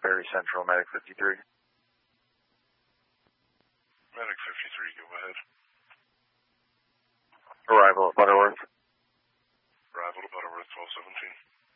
Perry Central, Medic 53. Medic 53, go ahead. Arrival at Butterworth. Arrival to Butterworth, 1217.